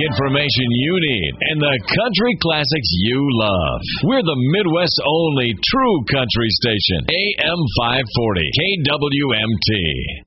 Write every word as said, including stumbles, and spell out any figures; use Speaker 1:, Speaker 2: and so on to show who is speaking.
Speaker 1: information you need and the country classics you love. We're the Midwest's only true country station. A M five forty K W M T.